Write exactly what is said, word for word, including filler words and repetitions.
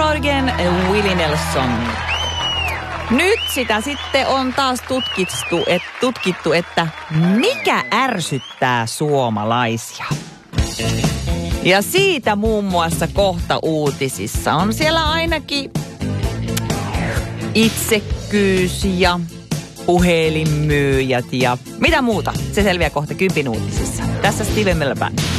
Morgan, Willie Nelson. Nyt sitä sitten on taas tutkittu, et, tutkittu, että mikä ärsyttää suomalaisia. Ja siitä muun muassa kohta uutisissa on siellä ainakin itsekkyys ja puhelinmyyjät ja mitä muuta. Se selviää kohta kympin uutisissa. Tässä Steven Miller Band.